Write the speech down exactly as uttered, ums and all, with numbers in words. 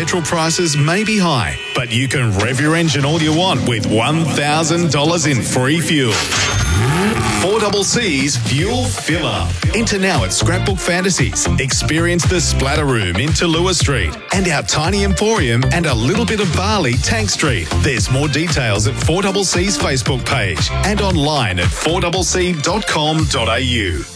petrol prices may be high, but you can rev your engine all you want with one thousand dollars in free fuel. four C C's Fuel Filler. Enter now at Scrapbook Fantasies. Experience the Splatter Room in Tallulah Street and our tiny emporium and a little bit of Bali, Tank Street. There's more details at four C C's Facebook page and online at four c c dot com dot a u.